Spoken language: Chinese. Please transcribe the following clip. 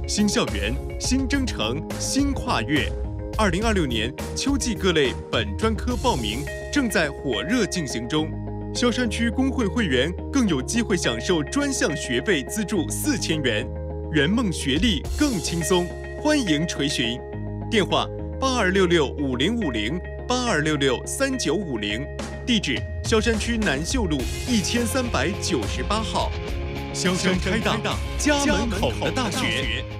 新校园、新征程、新跨越。2026年秋季各类本专科报名正在火热进行中，萧山区工会会员更有机会享受专项学费资助4000元，圆梦学历更轻松。欢迎垂询，电话82665050，82663950，地址萧山区南秀路1398号。萧山开大家门口的大学。